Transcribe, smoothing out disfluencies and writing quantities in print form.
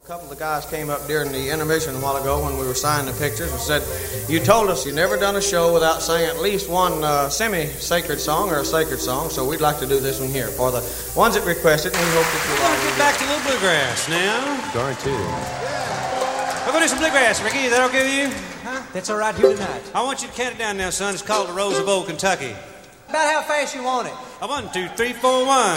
A couple of the guys came up during the intermission a while ago when we were signing the pictures and said, you told us you never done a show without saying at least one semi-sacred song or a sacred song, so we'd like to do this one here for the ones that requested, and we hope that you'll get back to a little bluegrass now. Guaranteed. We're going to do some bluegrass, Ricky. Is that okay with you? Huh? That's all right here tonight. I want you to count it down now, son. It's called The Rose of Old Kentucky. About how fast you want it? 1, 2, 3, 4, 1.